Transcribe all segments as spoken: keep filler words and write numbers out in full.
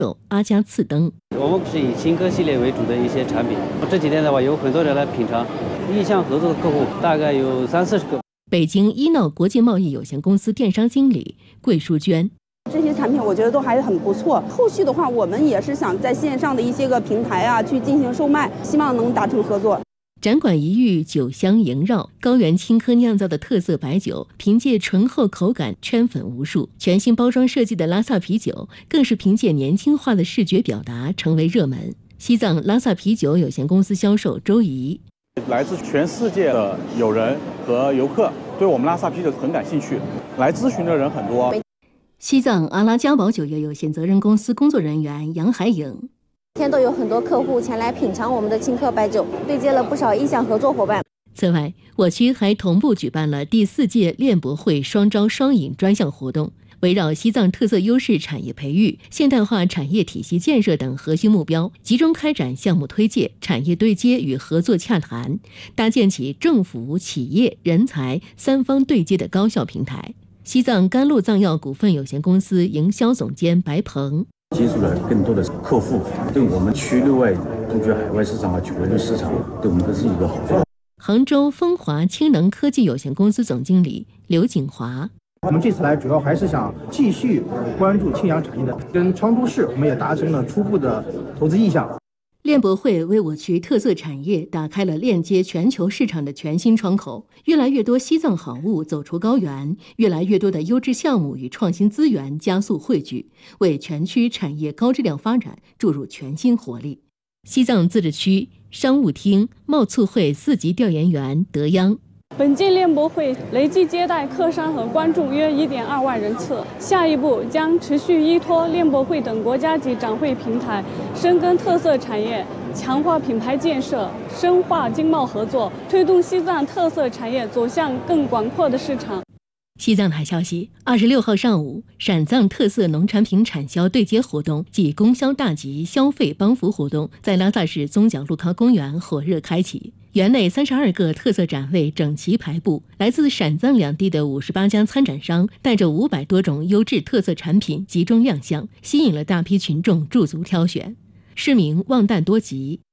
阿加次登。 我们是以新科系列为主的一些产品，这几天的话有很多人来品尝，意向合作的客户大概有三四十个。 北京伊闹国际贸易有限公司电商经理桂淑娟。 这些产品我觉得都还很不错，后续的话我们也是想在线上的一些个平台啊去进行售卖，希望能达成合作。 展馆一遇酒香萦绕，高原青稞酿造的特色白酒凭借醇厚口感圈粉无数，全新包装设计的拉萨啤酒更是凭借年轻化的视觉表达成为热门。西藏拉萨啤酒有限公司销售周怡， 来自全世界的友人和游客对我们拉萨啤酒很感兴趣，来咨询的人很多。 西藏阿拉嘉宝酒业有限责任公司工作人员杨海颖， 天都有很多客户前来品尝我们的青稞白酒，对接了不少意向合作伙伴。 此外，我区还同步举办了第四届链博会双招双引专项活动，围绕西藏特色优势产业培育、现代化产业体系建设等核心目标，集中开展项目推介、产业对接与合作洽谈，搭建起政府、企业、人才三方对接的高效平台。西藏甘露藏药股份有限公司营销总监白鹏， 接触了更多的客户，对我们区内外布局海外市场和国内市场，对我们都是一个好处。 杭州风华氢能科技有限公司总经理刘景华， 我们这次来主要还是想继续关注氢氧产业的，跟昌都市我们也达成了初步的投资意向。 链博会为我区特色产业打开了链接全球市场的全新窗口，越来越多西藏好物走出高原，越来越多的优质项目与创新资源加速汇聚，为全区产业高质量发展注入全新活力。西藏自治区商务厅贸促会四级调研员德央， 本届链博会累计接待客商和观众约 一点二万人次，下一步将持续依托链博会等国家级展会平台，深耕特色产业，强化品牌建设，深化经贸合作，推动西藏特色产业走向更广阔的市场。 西藏台消息，二十六号上午，陕藏特色农产品产销对接活动暨供销大集消费帮扶活动在拉萨市宗讲路康公园火热开启。园内三十二个特色展位整齐排布，来自陕藏两地的五十八家参展商带着五百多种优质特色产品集中亮相，吸引了大批群众驻足挑选。市民望旦多吉，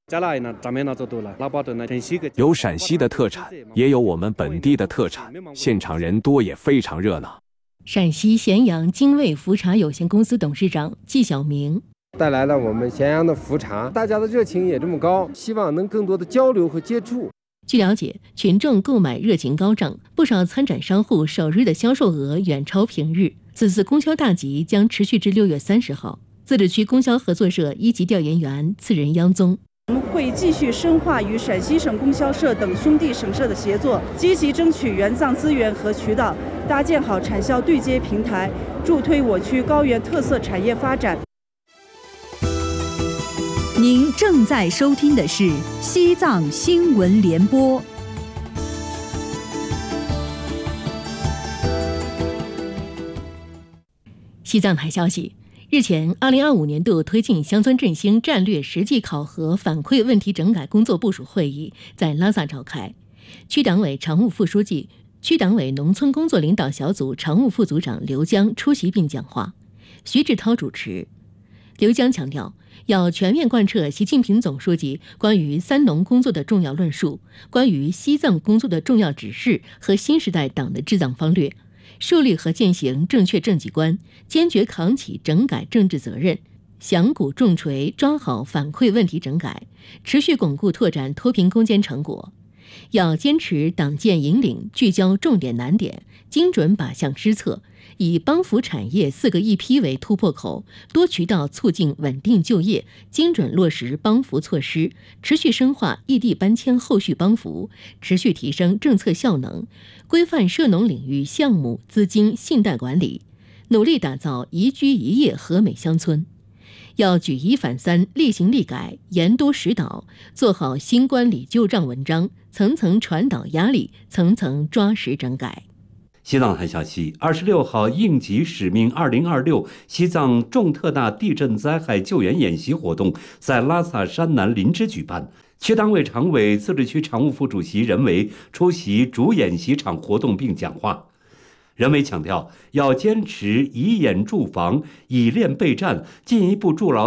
有陕西的特产，也有我们本地的特产，现场人多也非常热闹。 陕西咸阳精卫茯茶有限公司董事长季晓明， 带来了我们咸阳的茯茶，大家的热情也这么高，希望能更多的交流和接触。 据了解，群众购买热情高涨，不少参展商户首日的销售额远超平日。此次供销大集将持续至六月三十号。自治区供销合作社一级调研员次仁央宗， 我们会继续深化与陕西省供销社等兄弟省社的协作，积极争取援藏资源和渠道，搭建好产销对接平台，助推我区高原特色产业发展。 您正在收听的是西藏新闻联播。 西藏台消息，日前，二零二五年度推进乡村振兴战略实际考核反馈问题整改工作部署会议在拉萨召开。区党委常务副书记、区党委农村工作领导小组常务副组长刘江出席并讲话，徐志涛主持。刘江强调，要全面贯彻习近平总书记关于三农工作的重要论述、关于西藏工作的重要指示和新时代党的治藏方略，树立和践行正确政绩观，坚决扛起整改政治责任，响鼓重锤抓好反馈问题整改，持续巩固拓展脱贫攻坚成果。要坚持党建引领，聚焦重点难点，精准靶向施策，以帮扶产业四个一批为突破口，多渠道促进稳定就业，精准落实帮扶措施，持续深化异地搬迁后续帮扶，持续提升政策效能，规范涉农领域项目、资金、信贷管理，努力打造宜居宜业和美乡村。要举一反三，厉行厉改，严督实导，做好新关理旧账文章，层层传导压力，层层抓实整改。 西藏台消息，二十六号应急使命二零二六西藏重特大地震灾害救援演习活动在拉萨山南林芝举办。区党委常委、自治区常务副主席任维出席主演习场活动并讲话。 任伟强调，要坚持以演驻防、以练备战，进一步筑牢